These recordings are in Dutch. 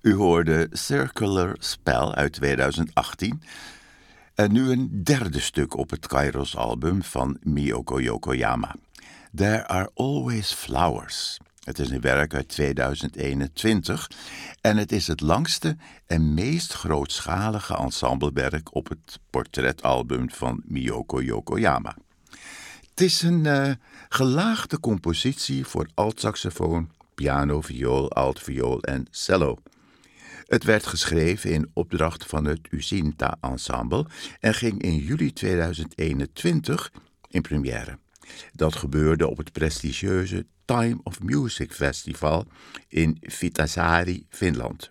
U hoorde Circular Spell uit 2018 en nu een derde stuk op het Kairos-album van Miyoko Yokoyama. There Are Always Flowers. Het is een werk uit 2021 en het is het langste en meest grootschalige ensemblewerk op het portretalbum van Miyoko Yokoyama. Het is een gelaagde compositie voor altsaxofoon, piano, viool, altviool en cello. Het werd geschreven in opdracht van het Usinta Ensemble en ging in juli 2021 in première. Dat gebeurde op het prestigieuze Time of Music Festival in Viitasaari, Finland.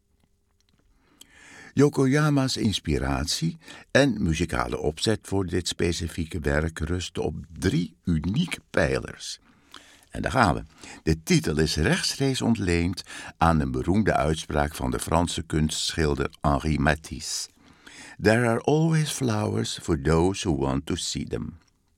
Yokoyama's inspiratie en muzikale opzet voor dit specifieke werk rusten op 3 unieke pijlers. En daar gaan we. De titel is rechtstreeks ontleend aan een beroemde uitspraak van de Franse kunstschilder Henri Matisse. There are always flowers for those who want to see them.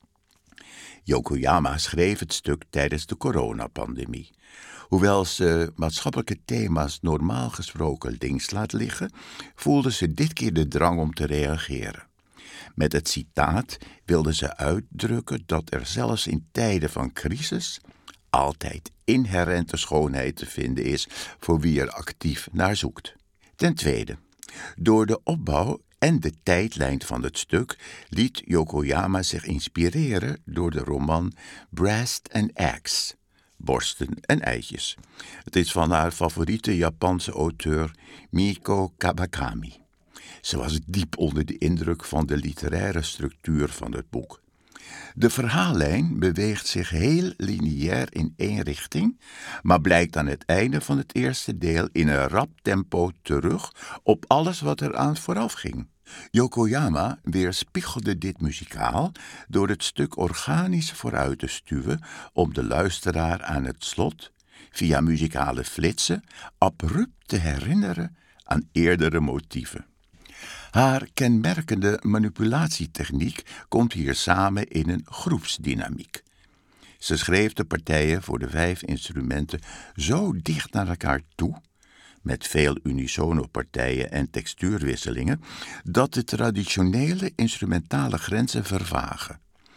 Yokoyama schreef het stuk tijdens de coronapandemie. Hoewel ze maatschappelijke thema's normaal gesproken links laat liggen, voelde ze dit keer de drang om te reageren. Met het citaat wilde ze uitdrukken dat er zelfs in tijden van crisis altijd inherente schoonheid te vinden is voor wie er actief naar zoekt. Ten tweede, door de opbouw en de tijdlijn van het stuk liet Yokoyama zich inspireren door de roman Breast and Eggs, borsten en eitjes. Het is van haar favoriete Japanse auteur Mieko Kawakami. Ze was diep onder de indruk van de literaire structuur van het boek. De verhaallijn beweegt zich heel lineair in één richting, maar blijkt aan het einde van het eerste deel in een rap tempo terug op alles wat eraan vooraf ging. Yokoyama weerspiegelde dit muzikaal door het stuk organisch vooruit te stuwen om de luisteraar aan het slot, via muzikale flitsen, abrupt te herinneren aan eerdere motieven. Haar kenmerkende manipulatietechniek komt hier samen in een groepsdynamiek. Ze schreef de partijen voor de 5 instrumenten zo dicht naar elkaar toe, met veel unisono partijen en textuurwisselingen, dat de traditionele instrumentale grenzen vervagen.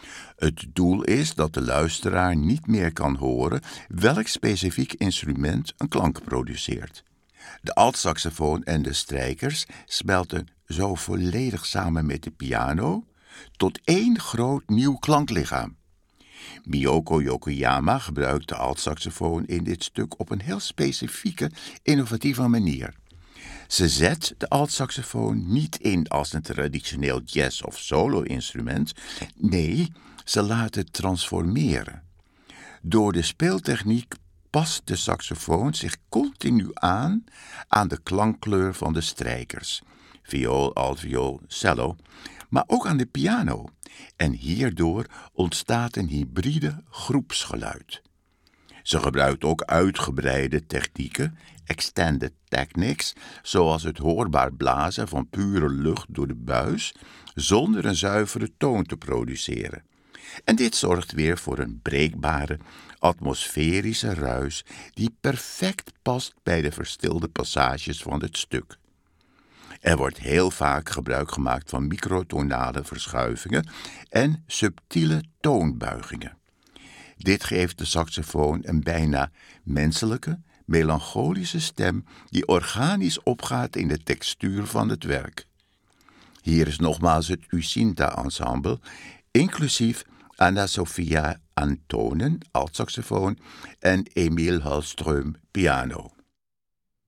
Het doel is dat de luisteraar niet meer kan horen welk specifiek instrument een klank produceert. De altsaxofoon en de strijkers smelten zo volledig samen met de piano tot één groot nieuw klanklichaam. Miyoko Yokoyama gebruikt de altsaxofoon in dit stuk op een heel specifieke, innovatieve manier. Ze zet de altsaxofoon niet in als een traditioneel jazz- of solo-instrument. Nee, ze laat het transformeren. Door de speeltechniek past de saxofoon zich continu aan de klankkleur van de strijkers, viool, altviool, cello, maar ook aan de piano. En hierdoor ontstaat een hybride groepsgeluid. Ze gebruikt ook uitgebreide technieken, extended techniques, zoals het hoorbaar blazen van pure lucht door de buis, zonder een zuivere toon te produceren. En dit zorgt weer voor een breekbare, atmosferische ruis die perfect past bij de verstilde passages van het stuk. Er wordt heel vaak gebruik gemaakt van microtonale verschuivingen en subtiele toonbuigingen. Dit geeft de saxofoon een bijna menselijke, melancholische stem die organisch opgaat in de textuur van het werk. Hier is nogmaals het Usinta Ensemble, inclusief Anna-Sophia Antonen, altsaxofoon, en Emil Hallström, piano.